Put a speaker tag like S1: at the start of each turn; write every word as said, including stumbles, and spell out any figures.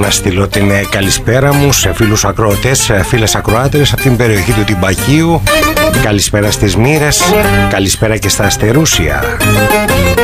S1: να στείλω την καλησπέρα μου σε φίλους ακροατές, φίλες ακροάτερες από την περιοχή του Τυμπακίου. Καλησπέρα στις Μοίρες, καλησπέρα και στα Αστερούσια.